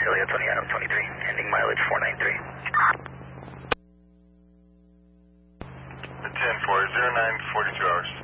Celia 20 Adam 23, ending mileage 493. 10-4, 09, 42 hours.